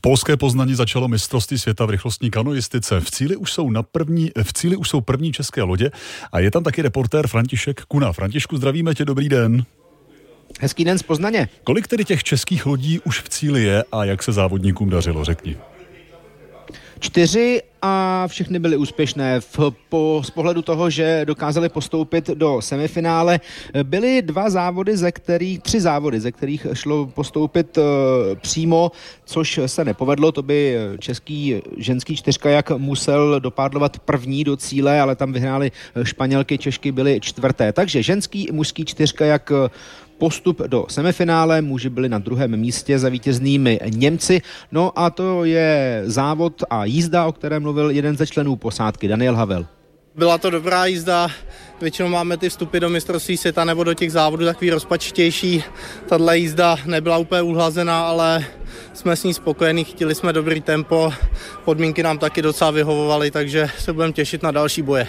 Polské Poznaní začalo mistrovství světa v rychlostní kanoistice. V cíli už jsou první české lodě a je tam taky reportér František Kuna. Františku, zdravíme tě, dobrý den. Hezký den z Poznaně. Kolik tedy těch českých lodí už v cíli je a jak se závodníkům dařilo, řekni. 4 a všechny byly úspěšné. Z pohledu toho, že dokázali postoupit do semifinále, byly 3 závody, ze kterých šlo postoupit přímo, což se nepovedlo. To by český ženský čtyřkajak musel dopádlovat první do cíle, ale tam vyhrály Španělky, Češky byly 4. Takže ženský i mužský čtyřkajak postup do semifinále, muži byli na 2. místě za vítěznými Němci. No a to je závod a jízda, o kterém mluvil jeden ze členů posádky, Daniel Havel. Byla to dobrá jízda, většinou máme ty vstupy do mistrovství světa nebo do těch závodů takový rozpačitější. Tahle jízda nebyla úplně uhlazená, ale jsme s ní spokojení, chtěli jsme dobrý tempo, podmínky nám taky docela vyhovovaly, takže se budeme těšit na další boje.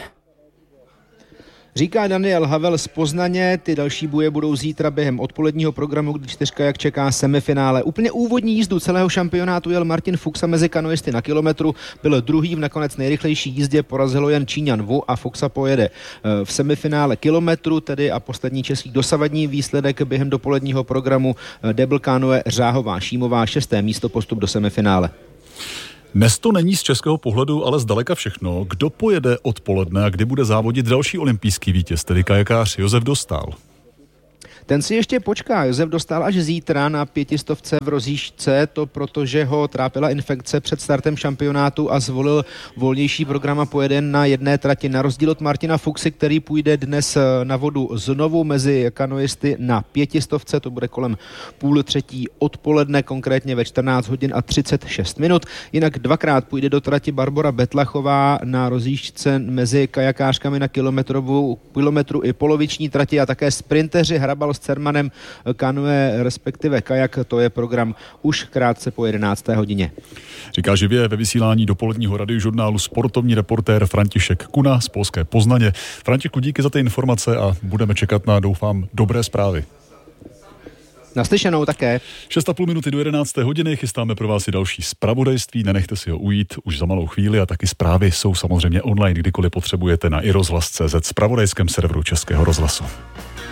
Říká Daniel Havel z Poznaně, ty další boje budou zítra během odpoledního programu, kdy čtyřkajak čeká semifinále. Úplně úvodní jízdu celého šampionátu jel Martin Fuchsa mezi kanoisty na kilometru, byl druhý v nakonec nejrychlejší jízdě, porazilo jen Číňan Wu a Fuchsa pojede v semifinále kilometru, tedy a poslední český dosavadní výsledek během dopoledního programu Double Canoe Řáhová Šímová, 6. místo, postup do semifinále. Dnes to není z českého pohledu, ale zdaleka všechno. Kdo pojede odpoledne a kdy bude závodit další olympijský vítěz, tedy kajakář Josef Dostál? Ten si ještě počká. Josef Dostál až zítra na 500 v Rozíšce, to protože ho trápila infekce před startem šampionátu a zvolil volnější program a pojede na jedné trati. Na rozdíl od Martina Fuchsy, který půjde dnes na vodu znovu mezi kanoisty na 500, to bude kolem 2:30 odpoledne, konkrétně ve 14 hodin a 36 minut. Jinak dvakrát půjde do trati Barbora Betlachová na Rozíšce mezi kajakářkami na kilometru i poloviční trati a také sprinteři Hrabal s Cermanem, kanoe respektive kajak, to je program už krátce po 11. hodině. Říká živě ve vysílání dopoledního radiožurnálu sportovní reportér František Kuna z Polské Poznaně. Františku, díky za ty informace a budeme čekat na, doufám, dobré zprávy. Naslyšenou také. 6,5 minuty do 11. hodiny, chystáme pro vás i další zpravodajství, nenechte si ho ujít už za malou chvíli a taky zprávy jsou samozřejmě online, kdykoliv potřebujete na iRozhlas.cz, zpravodajském serveru Českého rozhlasu.